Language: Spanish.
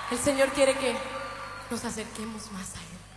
El Señor quiere que nos acerquemos más a Él.